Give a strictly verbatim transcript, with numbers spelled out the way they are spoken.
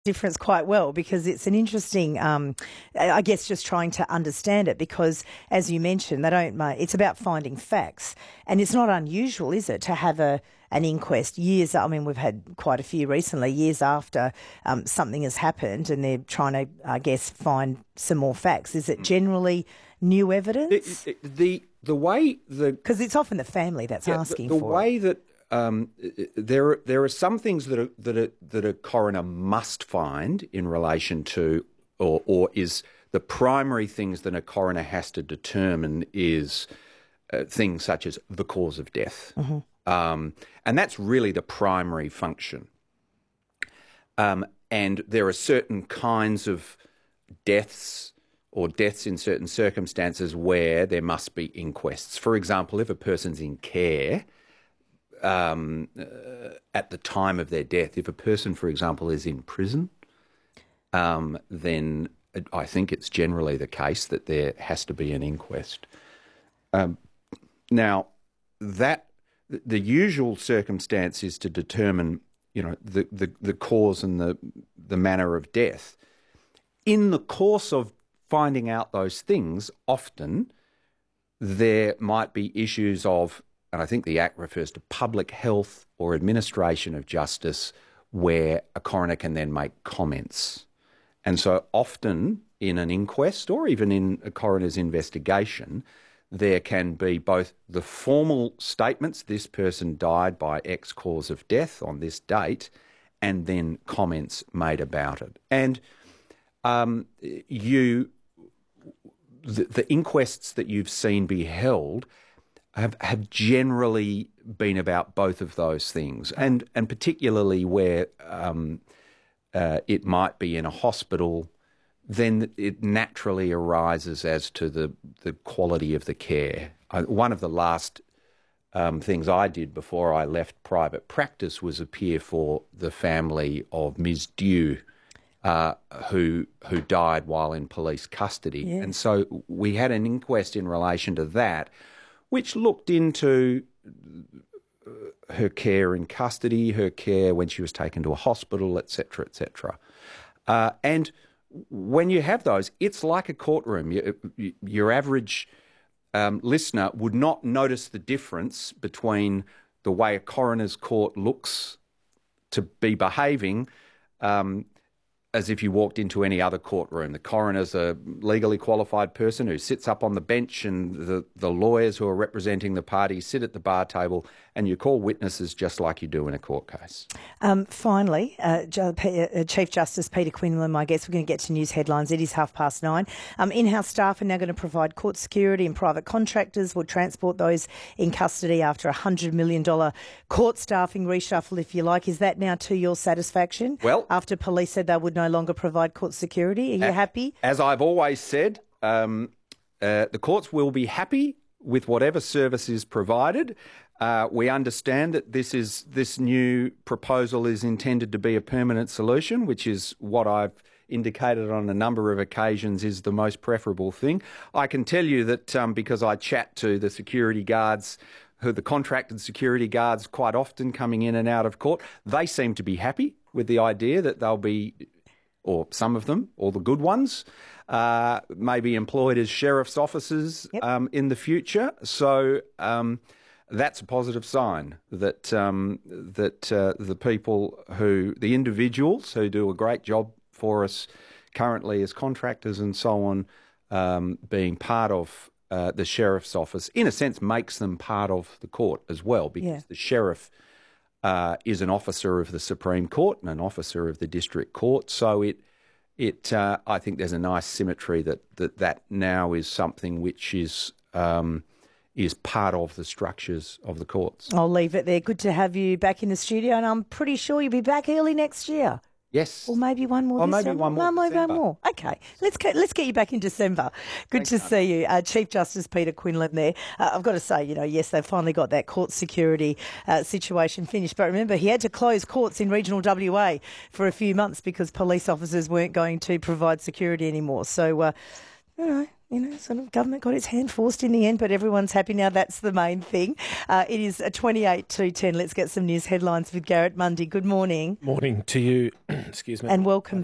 difference quite well, because it's an interesting, um, I guess, just trying to understand it, because as you mentioned, they don't. It's about finding facts, and it's not unusual, is it, to have a an inquest years. I mean, we've had quite a few recently, years after um, something has happened, and they're trying to, I guess, find some more facts. Is it generally new evidence? The the, the way the because it's often the family that's yeah, asking the, the for way it. that. Um, there, there are some things that a, that a, that a coroner must find in relation to, or, or is the primary things that a coroner has to determine is uh, things such as the cause of death, mm-hmm. um, and that's really the primary function. Um, and there are certain kinds of deaths or deaths in certain circumstances where there must be inquests. For example, if a person's in care. Um, uh, at the time of their death, if a person, for example, is in prison, um, then I think it's generally the case that there has to be an inquest. Um, now, that the usual circumstance is to determine, you know, the, the, the cause and the the manner of death. In the course of finding out those things, often there might be issues of, and I think the Act refers to public health or administration of justice, where a coroner can then make comments. And so often in an inquest or even in a coroner's investigation, there can be both the formal statements, this person died by X cause of death on this date, and then comments made about it. And um, you, the, the inquests that you've seen be held Have, have generally been about both of those things, and and particularly where um, uh, it might be in a hospital, then it naturally arises as to the, the quality of the care. I, one of the last um, things I did before I left private practice was appear for the family of Miz Dew, uh, who who died while in police custody, yeah. And so we had an inquest in relation to that, which looked into her care in custody, her care when she was taken to a hospital, et cetera, et cetera. Uh, and when you have those, it's like a courtroom. You, you, your average um, listener would not notice the difference between the way a coroner's court looks to be behaving um, as if you walked into any other courtroom. The coroner's a legally qualified person who sits up on the bench, and the, the lawyers who are representing the parties sit at the bar table, and you call witnesses just like you do in a court case. Um, finally, uh, Chief Justice Peter Quinlan, I guess we're going to get to news headlines. It is half past nine. Um, in-house staff are now going to provide court security, and private contractors will transport those in custody after a one hundred million dollars court staffing reshuffle, if you like. Is that now to your satisfaction? Well, after police said they would no longer provide court security, are you as, happy? As I've always said, um, uh, the courts will be happy with whatever service is provided. Uh, we understand that this is this new proposal is intended to be a permanent solution, which is what I've indicated on a number of occasions is the most preferable thing. I can tell you that um, because I chat to the security guards, who the contracted security guards quite often coming in and out of court, they seem to be happy with the idea that they'll be, or some of them, or the good ones, uh, may be employed as sheriff's officers yep. um, in the future. So um, that's a positive sign that um, that uh, the people who, the individuals who do a great job for us currently as contractors and so on, um, being part of uh, the sheriff's office, in a sense makes them part of the court as well, because yeah. the sheriff uh, is an officer of the Supreme Court and an officer of the District Court. So it, it, uh, I think there's a nice symmetry that that, that now is something which is um, is part of the structures of the courts. I'll leave it there. Good to have you back in the studio, and I'm pretty sure you'll be back early next year. Yes. Or maybe one more or this maybe time. one more No, maybe one December. more. Okay. Let's get, let's get you back in December. Good Thanks, to Hannah. see you. Uh, Chief Justice Peter Quinlan there. Uh, I've got to say, you know, yes, they've finally got that court security uh, situation finished. But remember, he had to close courts in regional W A for a few months because police officers weren't going to provide security anymore. So, uh, you know, you know, sort of government got its hand forced in the end, but everyone's happy now. That's the main thing. Uh, it is a twenty-eight to ten. Let's get some news headlines with Garrett Mundy. Good morning. Morning to you. Excuse me. And welcome